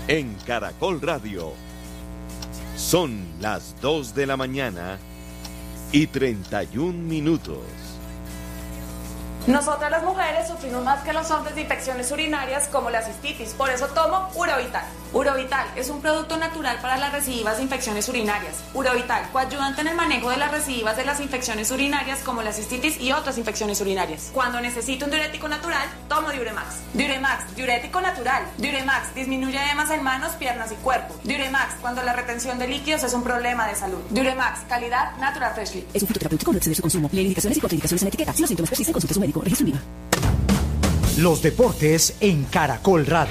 en Caracol Radio. Son las 2 de la mañana y 31 minutos. Nosotras las mujeres sufrimos más que los hombres de infecciones urinarias como la cistitis, por eso tomo Urovital. Urovital es un producto natural para las recidivas de infecciones urinarias. Urovital, coayudante en el manejo de las recidivas de las infecciones urinarias como la cistitis y otras infecciones urinarias. Cuando necesito un diurético natural, tomo Diuremax. Diuremax, diurético natural. Diuremax disminuye edemas en manos, piernas y cuerpo. Diuremax, cuando la retención de líquidos es un problema de salud. Diuremax, calidad Natural Freshly. Es un fitoterapéutico, no excede su consumo. Lee indicaciones y contraindicaciones en etiqueta. Si los síntomas persisten, consulte a su médico. Registro IVA. Los deportes en Caracol Radio.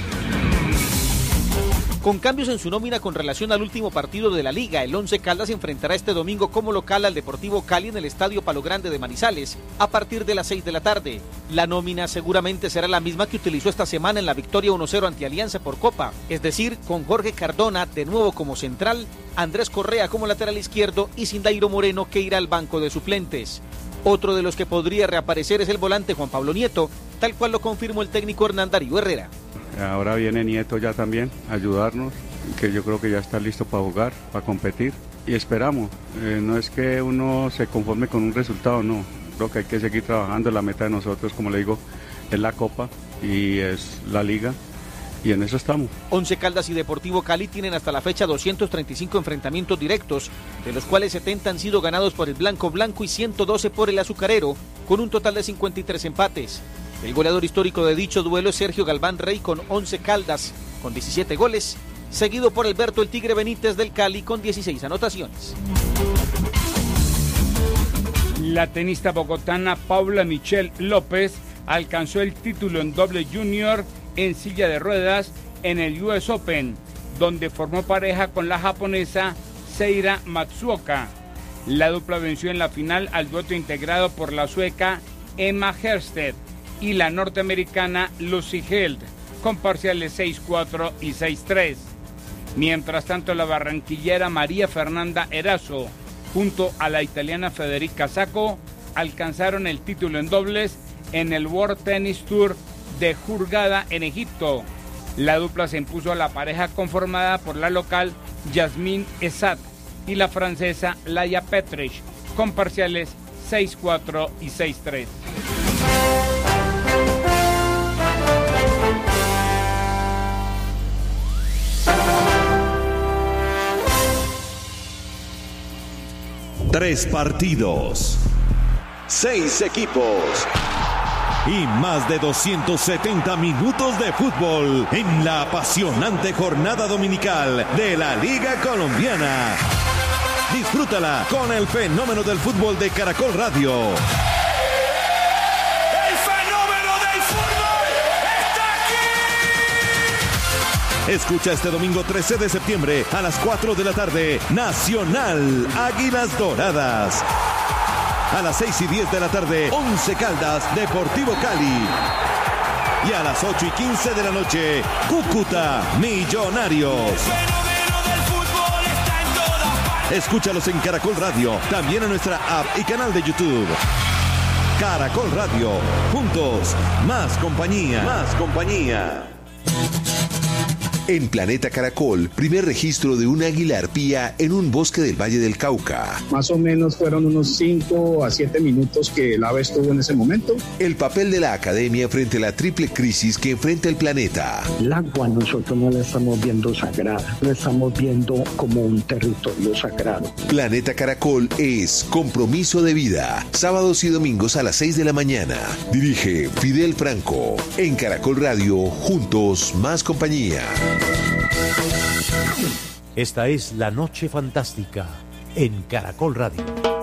Con cambios en su nómina con relación al último partido de la Liga, el Once Caldas enfrentará este domingo como local al Deportivo Cali en el Estadio Palo Grande de Manizales a partir de las 6 de la tarde. La nómina seguramente será la misma que utilizó esta semana en la victoria 1-0 ante Alianza por Copa, es decir, con Jorge Cardona de nuevo como central, Andrés Correa como lateral izquierdo y Sindairo Moreno que irá al banco de suplentes. Otro de los que podría reaparecer es el volante Juan Pablo Nieto, tal cual lo confirmó el técnico Hernán Darío Herrera. Ahora viene Nieto ya también a ayudarnos, que yo creo que ya está listo para jugar, para competir y esperamos. No es que uno se conforme con un resultado, no. Creo que hay que seguir trabajando. La meta de nosotros, como le digo, es la Copa y es la Liga. Y en eso estamos. Once Caldas y Deportivo Cali tienen hasta la fecha 235 enfrentamientos directos, de los cuales 70 han sido ganados por el Blanco y 112 por el Azucarero, con un total de 53 empates. El goleador histórico de dicho duelo es Sergio Galván Rey con 11 Caldas, con 17 goles, seguido por Alberto el Tigre Benítez del Cali con 16 anotaciones. La tenista bogotana Paula Michelle López alcanzó el título en doble junior en silla de ruedas en el US Open, donde formó pareja con la japonesa Seira Matsuoka. La dupla venció en la final al dueto integrado por la sueca Emma Hersted y la norteamericana Lucy Held, con parciales 6-4 y 6-3. Mientras tanto, la barranquillera María Fernanda Erazo, junto a la italiana Federica Sacco, alcanzaron el título en dobles en el World Tennis Tour de Hurghada en Egipto. La dupla se impuso a la pareja conformada por la local Yasmine Essat y la francesa Laia Petrich, con parciales 6-4 y 6-3. Tres partidos, 6 equipos y más de 270 minutos de fútbol en la apasionante jornada dominical de la Liga Colombiana. Disfrútala con el fenómeno del fútbol de Caracol Radio. ¡El fenómeno del fútbol está aquí! Escucha este domingo 13 de septiembre a las 4 de la tarde, Nacional Águilas Doradas. A las 6:10 de la tarde, Once Caldas, Deportivo Cali. Y a las 8:15 de la noche, Cúcuta Millonarios. Escúchalos en Caracol Radio, también en nuestra app y canal de YouTube. Caracol Radio, juntos, más compañía. Más compañía. En Planeta Caracol, primer registro de un águila arpía en un bosque del Valle del Cauca. Más o menos fueron unos 5 a 7 minutos que el ave estuvo en ese momento. El papel de la academia frente a la triple crisis que enfrenta el planeta. El agua nosotros no la estamos viendo sagrada, la estamos viendo como un territorio sagrado. Planeta Caracol es compromiso de vida. Sábados y domingos a las 6 de la mañana. Dirige Fidel Franco. En Caracol Radio, juntos, más compañía. Esta es La Noche Fantástica en Caracol Radio.